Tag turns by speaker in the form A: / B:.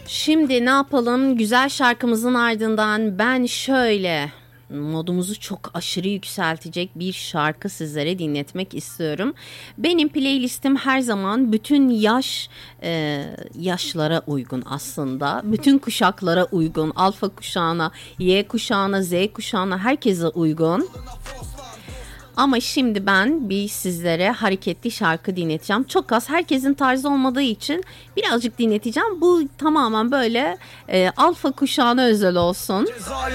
A: Şimdi ne yapalım? Güzel şarkımızın ardından ben şöyle modumuzu çok aşırı yükseltecek bir şarkı sizlere dinletmek istiyorum. Benim playlistim her zaman bütün yaşlara uygun aslında. Bütün kuşaklara uygun. Alfa kuşağına, Y kuşağına, Z kuşağına herkese uygun. Ama şimdi ben bir sizlere hareketli şarkı dinleteceğim. Çok az herkesin tarzı olmadığı için birazcık dinleteceğim. Bu tamamen böyle alfa kuşağına özel olsun.